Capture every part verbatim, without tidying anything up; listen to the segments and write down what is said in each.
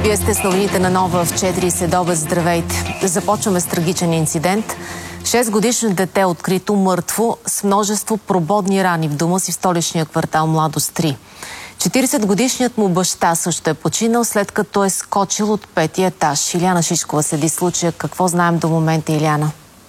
Вие сте с новините на Нова в четири следобед. Здравейте! Започваме с трагичен инцидент. Шестгодишно дете открито мъртво с множество прободни рани в дома си в столичния квартал Младост три. четиридесетгодишният му баща също е починал, след като е скочил от петия етаж. Иляна Шишкова следи случая. Какво знаем до момента, Иляна?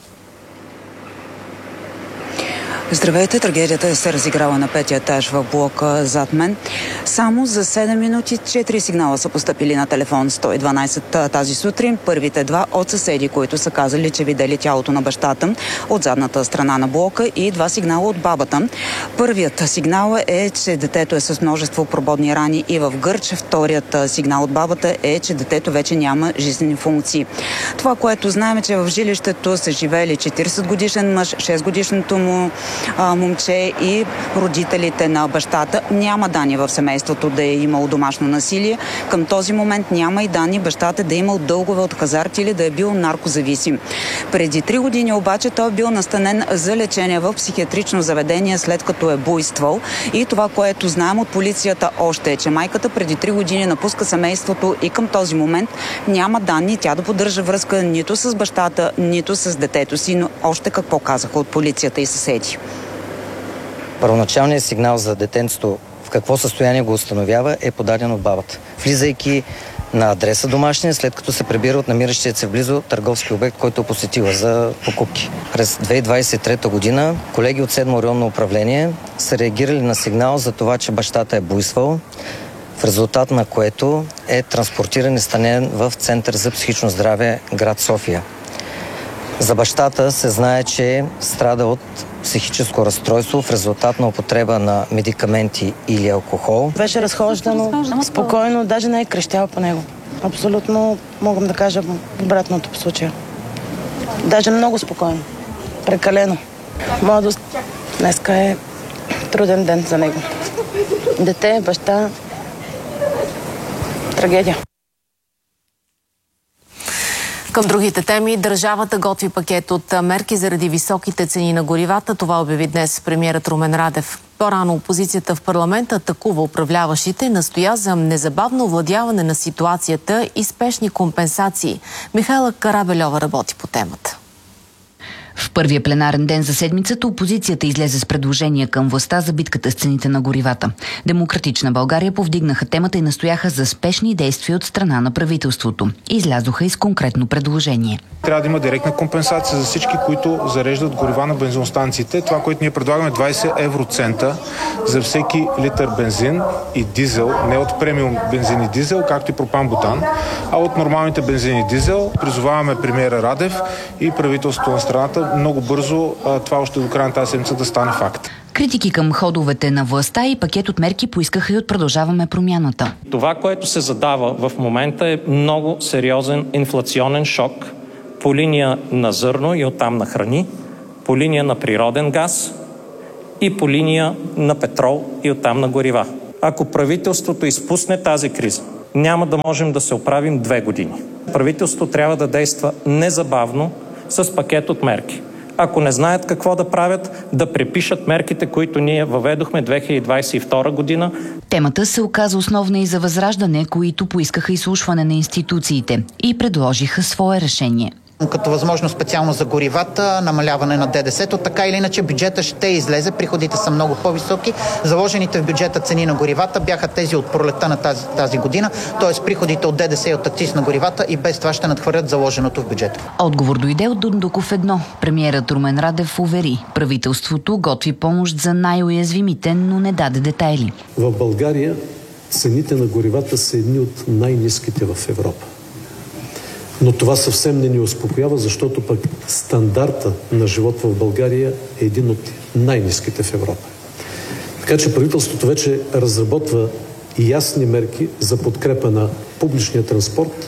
Здравейте, трагедията се разиграла на петия етаж в блока зад мен. Само за седем минути четири сигнала са постъпили на телефон сто и дванайсет тази сутрин. Първите два от съседи, които са казали, че видели тялото на бащата от задната страна на блока, и два сигнала от бабата. Първият сигнал е, че детето е с множество прободни рани и в гърч. Вторият сигнал от бабата е, че детето вече няма жизнени функции. Това, което знаем, е, че в жилището са живели четиридесетгодишен мъж, шестгодишното му момче и родителите на бащата. Няма данни в семейството да е имало домашно насилие. Към този момент няма и данни бащата да е имал дългове от хазарт или да е бил наркозависим. Преди три години обаче той е бил настанен за лечение в психиатрично заведение, след като е буйствал. И това, което знаем от полицията още е, че майката преди три години напуска семейството и към този момент няма данни тя да поддържа връзка нито с бащата, нито с детето си. Но още какво казаха от полицията и съседи. Първоначалният сигнал за детенцето в какво състояние го установява е подаден от бабата. Влизайки на адреса домашния, след като се прибира от намиращия се близо търговски обект, който посетила за покупки. През две хиляди двадесет и трета година колеги от седмо районно управление са реагирали на сигнал за това, че бащата е буйствал, в резултат на което е транспортиран и станен в Център за психично здраве град София. За бащата се знае, че страда от психическо разстройство в резултат на употреба на медикаменти или алкохол. Беше разхождано спокойно, даже не е крещял по него. Абсолютно мога да кажа обратното по случая. Даже много спокойно. Прекалено. Младост днеска е труден ден за него. Дете, баща, трагедия. Към другите теми, държавата готви пакет от мерки заради високите цени на горивата. Това обяви днес премиерът Румен Радев. По-рано опозицията в парламента атакува управляващите и настоя за незабавно овладяване на ситуацията и спешни компенсации. Михайла Карабельова работи по темата. В първия пленарен ден за седмицата опозицията излезе с предложения към властта за битката с цените на горивата. Демократична България повдигнаха темата и настояха за спешни действия от страна на правителството. Излязоха и с конкретно предложение. Трябва да има директна компенсация за всички, които зареждат горива на бензиностанциите. Това, което ние предлагаме, двадесет евроцента за всеки литър бензин и дизел, не от премиум бензин и дизел, както и пропан-бутан, а от нормалните бензин и дизел. Призоваваме премиера Радев и правителството на страната много бързо това още до края на тази седмица да стане факт. Критики към ходовете на властта и пакет от мерки поискаха и от Продължаваме промяната. Това, което се задава в момента, е много сериозен инфлационен шок по линия на зърно и оттам на храни, по линия на природен газ и по линия на петрол и оттам на горива. Ако правителството изпусне тази криза, няма да можем да се оправим две години. Правителството трябва да действа незабавно с пакет от мерки. Ако не знаят какво да правят, да препишат мерките, които ние въведохме две хиляди двадесет и втора година. Темата се оказа основна и за Възраждане, които поискаха изслушване на институциите и предложиха свое решение. Като възможно специално за горивата, намаляване на ДДС-то, така или иначе бюджета ще излезе, приходите са много по-високи. Заложените в бюджета цени на горивата бяха тези от пролетта на тази, тази година, т.е. приходите от ДДС и от акциз на горивата и без това ще надхвърлят заложеното в бюджета. Отговор дойде от Дондуков едно. Премиерът Румен Радев увери, правителството готви помощ за най-уязвимите, но не даде детайли. В България цените на горивата са едни от най-ниските в Европа. Но това съвсем не ни успокоява, защото пък стандарта на живот в България е един от най-ниските в Европа. Така че правителството вече разработва ясни мерки за подкрепа на публичния транспорт,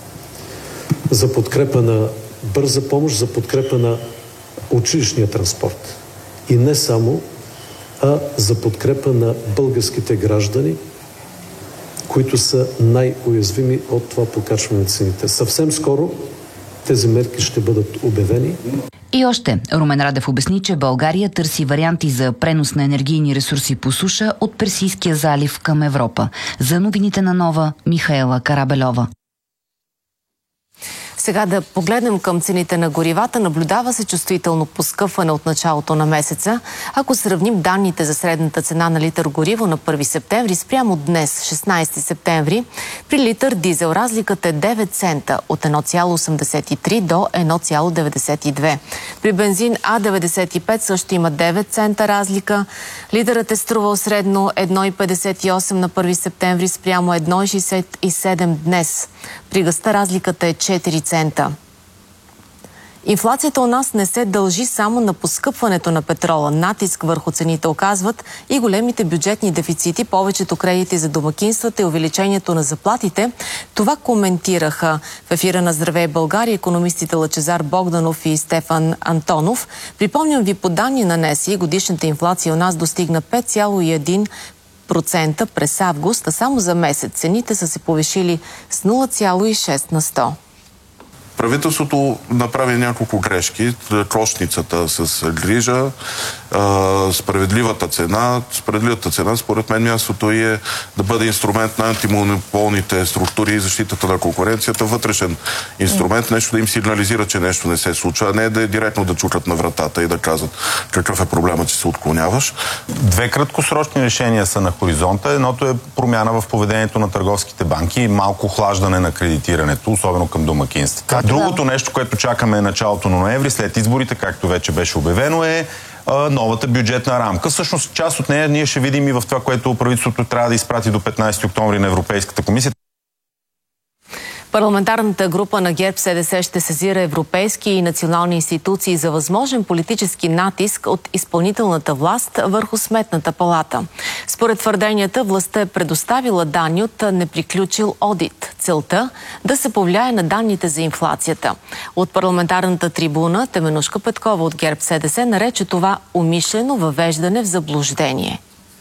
за подкрепа на бърза помощ, за подкрепа на училищния транспорт. И не само, а за подкрепа на българските граждани, които са най-уязвими от това покачване на цените. Съвсем скоро тези мерки ще бъдат обявени. И още, Румен Радев обясни, че България търси варианти за пренос на енергийни ресурси по суша от Персийския залив към Европа. За новините на Нова, Михаела Карабельова. Сега да погледнем към цените на горивата. Наблюдава се чувствително поскъпване от началото на месеца. Ако сравним данните за средната цена на литър гориво на първи септември спрямо днес, шестнайсети септември, при литър дизел разликата е девет цента от едно цяло осемдесет и три до едно цяло деветдесет и две. При бензин А деветдесет и пет също има девет цента разлика. Литърът е струвал средно едно цяло петдесет и осем на първи септември спрямо едно цяло шейсет и седем днес. При газта разликата е четири цента. Инфлацията у нас не се дължи само на поскъпването на петрола. Натиск върху цените оказват и големите бюджетни дефицити, повечето кредити за домакинствата и увеличението на заплатите. Това коментираха в ефира на Здравей България икономистите Лъчезар Богданов и Стефан Антонов. Припомням ви, по данни на НСИ, годишната инфлация у нас достигна пет цяло и едно процента през август, а само за месец цените са се повишили с нула цяло и шест на сто. Правителството направи няколко грешки. Кошницата с грижа, справедливата цена. Справедливата цена, според мен, мястото е да бъде инструмент на антимонополните структури и защитата на конкуренцията, вътрешен инструмент, нещо да им сигнализира, че нещо не се случва, не да е директно да чукат на вратата и да казват какъв е проблема, че се отклоняваш. Две краткосрочни решения са на хоризонта. Едното е промяна в поведението на търговските банки и малко охлаждане на кредитирането, особено към домакинствата. Другото нещо, което чакаме е началото на ноември, след изборите, както вече беше обявено, е а, новата бюджетна рамка. Всъщност, част от нея ние ще видим и в това, което правителството трябва да изпрати до петнайсети октомври на Европейската комисия. Парламентарната група на ГЕРБ-СДС ще сезира европейски и национални институции за възможен политически натиск от изпълнителната власт върху Сметната палата. Според твърденията, властта е предоставила данни от неприключил одит. Целта – да се повлияе на данните за инфлацията. От парламентарната трибуна Теменужка Петкова от ГЕРБ-СДС нарече това умишлено въвеждане в заблуждение.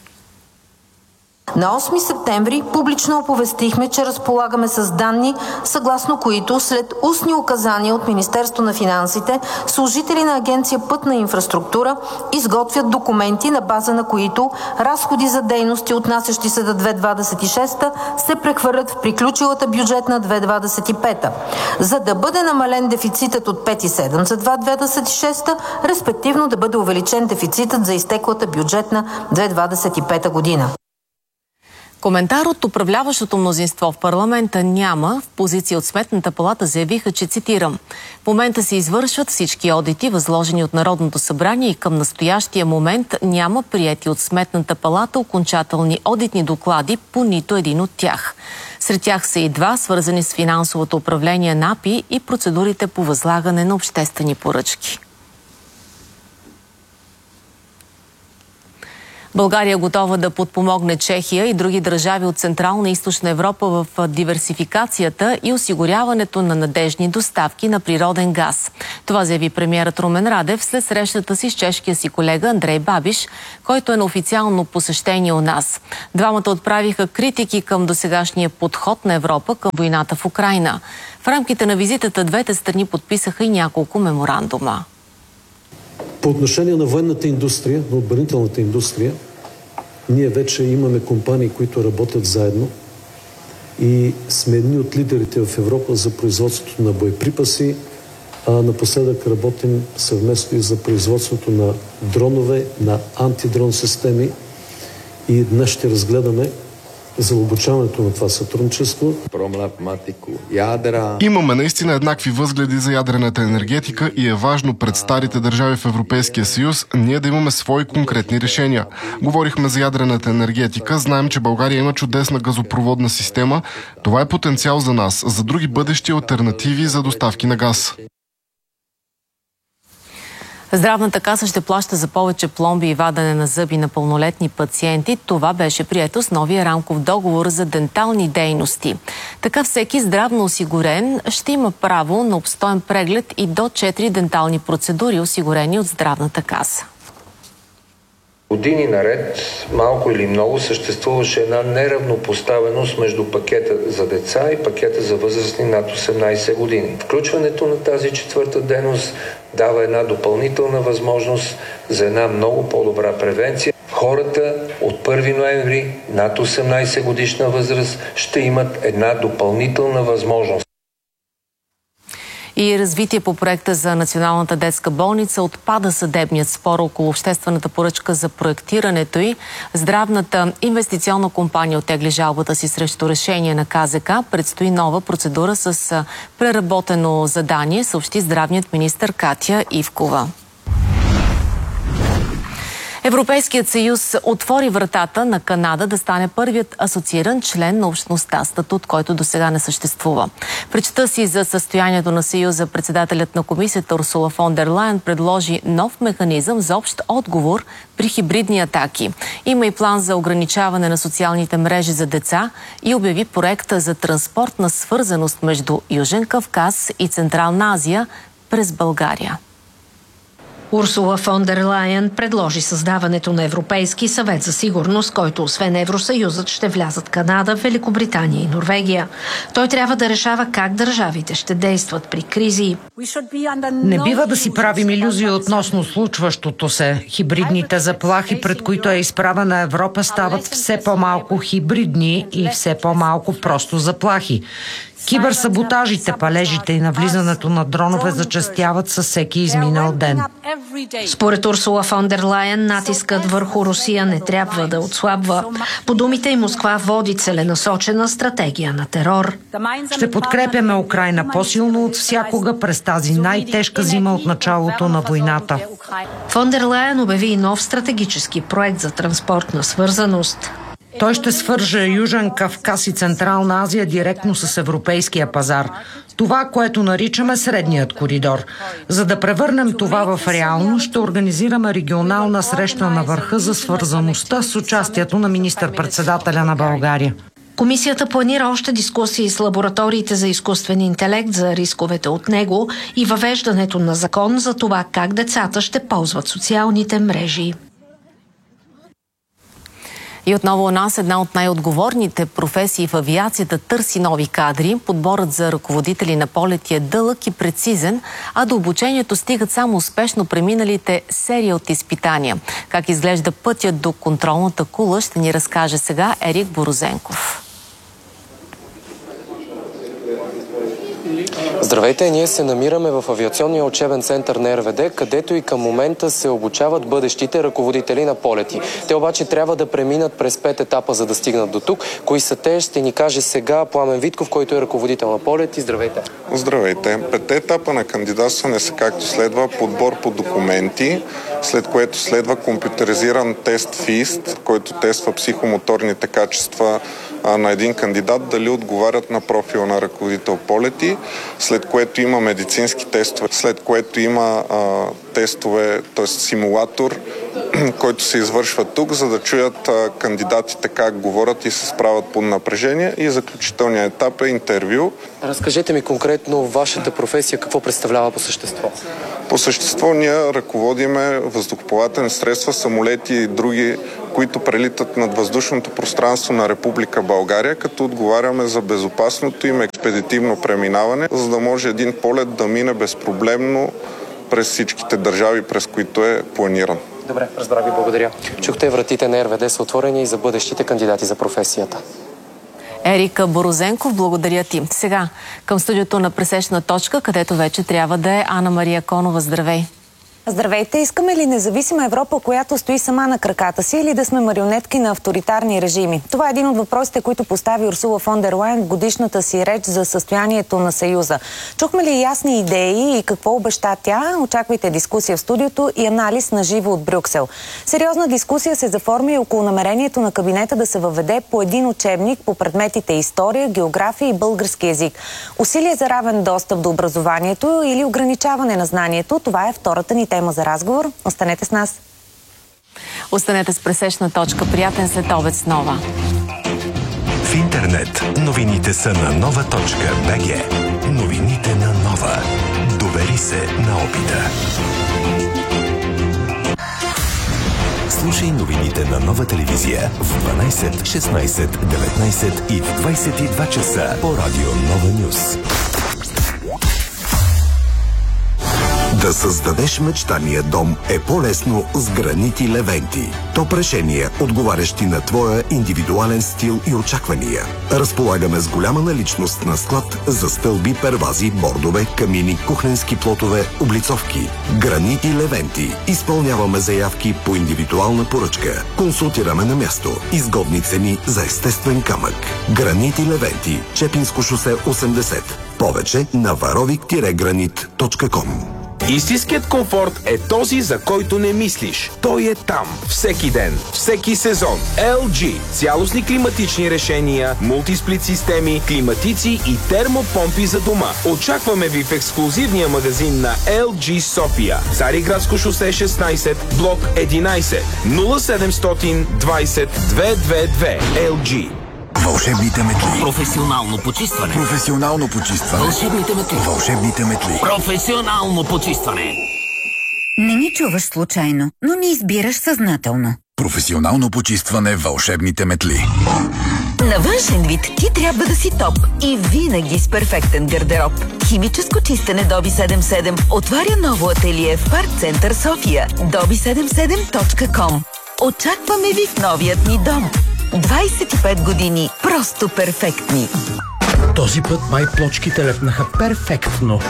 На осми септември публично оповестихме, че разполагаме с данни, съгласно които след устни указания от Министерство на финансите, служители на Агенция Пътна инфраструктура изготвят документи, на база на които разходи за дейности, отнасящи се до две хиляди двадесет и шеста, се прехвърлят в приключилата бюджетна две хиляди двадесет и пета, за да бъде намален дефицитът от пет цяло и седем за две хиляди двадесет и шеста, респективно да бъде увеличен дефицитът за изтеклата бюджетна две хиляди двадесет и пета година. Коментар от управляващото мнозинство в парламента няма. В позиция от Сметната палата заявиха, че, цитирам, в момента се извършват всички одити, възложени от Народното събрание, и към настоящия момент няма приети от Сметната палата окончателни одитни доклади по нито един от тях. Сред тях са и два, свързани с финансовото управление на АПИ и процедурите по възлагане на обществени поръчки. България е готова да подпомогне Чехия и други държави от Централна и Източна Европа в диверсификацията и осигуряването на надежни доставки на природен газ. Това заяви премиерът Румен Радев след срещата си с чешкия си колега Андрей Бабиш, който е на официално посещение у нас. Двамата отправиха критики към досегашния подход на Европа към войната в Украйна. В рамките на визитата двете страни подписаха и няколко меморандума. По отношение на военната индустрия, на отбранителната индустрия, ние вече имаме компании, които работят заедно и сме едни от лидерите в Европа за производството на боеприпаси, а напоследък работим съвместно и за производството на дронове, на антидрон системи, и днес ще разгледаме задълбочаването на това сътрудничество. Имаме наистина еднакви възгледи за ядрената енергетика и е важно пред старите държави в Европейския съюз ние да имаме свои конкретни решения. Говорихме за ядрената енергетика, знаем, че България има чудесна газопроводна система. Това е потенциал за нас, за други бъдещи алтернативи за доставки на газ. Здравната каса ще плаща за повече пломби и вадене на зъби на пълнолетни пациенти. Това беше прието с новия рамков договор за дентални дейности. Така всеки здравно осигурен ще има право на обстоен преглед и до четири дентални процедури, осигурени от Здравната каса. Години наред, малко или много, съществуваше една неравнопоставеност между пакета за деца и пакета за възрастни над осемнайсет години. Включването на тази четвърта дейност дава една допълнителна възможност за една много по-добра превенция. Хората от първи ноември над осемнайсет годишна възраст ще имат една допълнителна възможност. И развитие по проекта за Националната детска болница отпада съдебният спор около обществената поръчка за проектирането й. Здравната инвестиционна компания оттегли жалбата си срещу решение на К З К. Предстои нова процедура с преработено задание, съобщи здравният министър Катя Ивкова. Европейският съюз отвори вратата на Канада да стане първият асоцииран член на общността, статут, който досега не съществува. В речта си за състоянието на съюза председателят на комисията Урсула фон дер Лайен предложи нов механизъм за общ отговор при хибридни атаки. Има и план за ограничаване на социалните мрежи за деца и обяви проекта за транспортна свързаност между Южен Кавказ и Централна Азия през България. Урсула фон дер Лайен предложи създаването на Европейски съвет за сигурност, който освен Евросъюзът ще влязат Канада, Великобритания и Норвегия. Той трябва да решава как държавите ще действат при кризи. Не бива да си правим илюзии относно случващото се. Хибридните заплахи, пред които е изправена Европа, стават все по-малко хибридни и все по-малко просто заплахи. Киберсаботажите, палежите и навлизането на дронове зачестяват със всеки изминал ден. Според Урсула фон дер Лайен, натискът върху Русия не трябва да отслабва. По думите й, Москва води целенасочена стратегия на терор. Ще подкрепяме Украйна по-силно от всякога през тази най-тежка зима от началото на войната. Фон дер Лайен обяви и нов стратегически проект за транспортна свързаност. Той ще свърже Южен Кавказ и Централна Азия директно с европейския пазар. Това, което наричаме средният коридор. За да превърнем това в реалност, ще организираме регионална среща на върха за свързаността с участието на министър-председателя на България. Комисията планира още дискусии с лабораториите за изкуствен интелект за рисковете от него и въвеждането на закон за това как децата ще ползват социалните мрежи. И отново у нас една от най-отговорните професии в авиацията търси нови кадри. Подборът за ръководители на полети е дълъг и прецизен, а до обучението стигат само успешно преминалите серия от изпитания. Как изглежда пътят до контролната кула, ще ни разкаже сега Ерик Борозенков. Здравейте, ние се намираме в авиационния учебен център на Р В Д, където и към момента се обучават бъдещите ръководители на полети. Те обаче трябва да преминат през пет етапа, за да стигнат до тук. Кои са те, ще ни каже сега Пламен Витков, който е ръководител на полети. Здравейте! Здравейте! Петте етапа на кандидатстване са както следва: подбор по документи, след което следва компютъризиран тест ФИСТ, който тества психомоторните качества на един кандидат, дали отговарят на профила на ръководител полети, след което има медицински тестове, след което има а, тестове, т.е. симулатор, който се извършва тук, за да чуят а, кандидатите как говорят и се справят под напрежение, и заключителният етап е интервю. Разкажете ми конкретно вашата професия, какво представлява по същество? По същество ние ръководиме въздухоплавателни средства, самолети и други, които прелитат над въздушното пространство на Република България, като отговаряме за безопасното им експедитивно преминаване, за да може един полет да мине безпроблемно през всичките държави, през които е планиран. Добре, разбрах ви, благодаря. Чухте, вратите на Р В Д са отворени и за бъдещите кандидати за професията. Ерик Борозенков, благодаря ти. Сега към студиото на Пресечна точка, където вече трябва да е Ана Мария Конова. Здравей! Здравейте! Искаме ли независима Европа, която стои сама на краката си, или да сме марионетки на авторитарни режими? Това е един от въпросите, които постави Урсула фон дер Лайен в годишната си реч за състоянието на Съюза. Чухме ли ясни идеи и какво обеща тя? Очаквайте дискусия в студиото и анализ на живо от Брюксел. Сериозна дискусия се заформи около намерението на кабинета да се въведе по един учебник по предметите история, география и български език. Усилие за равен достъп до образованието или ограничаване на знанието, това е втората ни тема за разговор. Останете с нас. Останете с Пресечна точка. Приятен след обед с Нова. В интернет новините са на нова точка бе же. Новините на Нова. Довери се на опита. Слушай новините на Нова телевизия в дванайсет, шестнайсет, деветнайсет и в двайсет и два часа по радио Нова Нюс. Да създадеш мечтания дом е по-лесно с гранити Левенти. Топ решения, отговарящи на твоя индивидуален стил и очаквания. Разполагаме с голяма наличност на склад за стълби, первази, бордове, камини, кухненски плотове, облицовки. Гранити Левенти. Изпълняваме заявки по индивидуална поръчка. Консултираме на място. Изгодни цени за естествен камък. Гранити Левенти. Чепинско шосе осемдесет. Повече на варовик гранит точка ком. Истинският комфорт е този, за който не мислиш. Той е там. Всеки ден. Всеки сезон. ел джи. Цялостни климатични решения, мултисплит системи, климатици и термопомпи за дома. Очакваме ви в ексклузивния магазин на ел джи София. Цариградско шосе шестнайсет, блок единайсет, нула седемстотин двайсет двеста двадесет и две. ел джи. Вълшебните метли. Професионално почистване. Професионално почистване. Вълшебните метли. Вълшебните метли. Професионално почистване. Не ни чуваш случайно, но ни избираш съзнателно. Професионално почистване. Вълшебните метли. На външен вид ти трябва да си топ и винаги с перфектен гардероб. Химическо чистене Доби седемдесет и седем отваря ново ателие в Парк Център София. доби седемдесет и седем точка ком. Очакваме ви в новият ни дом. двайсет и пет години просто перфектни. Този път май плочките лепнаха перфектно.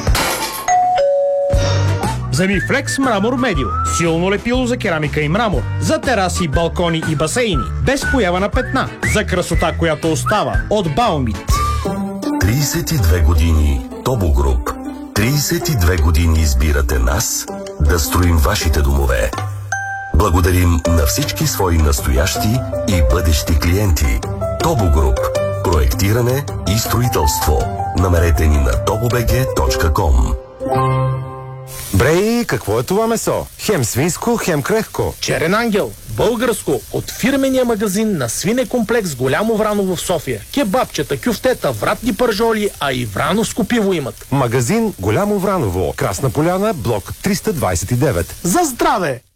Вземи Флекс Мрамор Медио. Силно лепило за керамика и мрамор. За тераси, балкони и басейни. Без поява на петна. За красота, която остава. От Баумит. трийсет и две години Тобо Груп. трийсет и две години избирате нас да строим вашите домове. Благодарим на всички свои настоящи и бъдещи клиенти. Тобо Груп. Проектиране и строителство. Намерете ни на тобо би джи точка ком. Брей, какво е това месо? Хем свинско, хем крехко. Черен ангел. Българско. От фирмения магазин на свинекомплекс Голямо Враново в София. Кебабчета, кюфтета, вратни пържоли, а и врановско пиво имат. Магазин Голямо Враново. Красна поляна, блок триста двадесет и девет. За здраве!